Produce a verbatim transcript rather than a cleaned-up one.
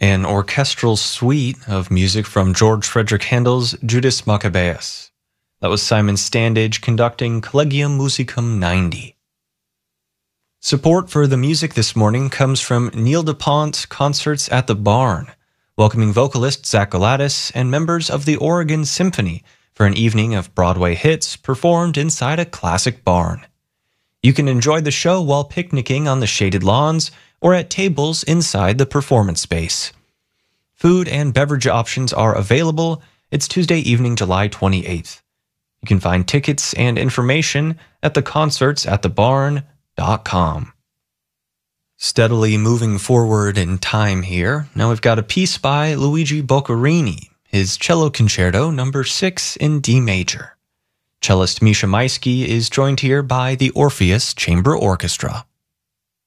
an orchestral suite of music from George Frederick Handel's Judas Maccabeus. That was Simon Standage conducting Collegium Musicum ninety. Support for the music this morning comes from Neil DuPont Concerts at the Barn, welcoming vocalist Zach Galatis and members of the Oregon Symphony for an evening of Broadway hits performed inside a classic barn. You can enjoy the show while picnicking on the shaded lawns or at tables inside the performance space. Food and beverage options are available. It's Tuesday evening, July twenty-eighth. You can find tickets and information at the concerts at the barn dot com. Steadily moving forward in time here, now we've got a piece by Luigi Boccherini, his Cello Concerto number six in D major. Cellist Misha Maisky is joined here by the Orpheus Chamber Orchestra.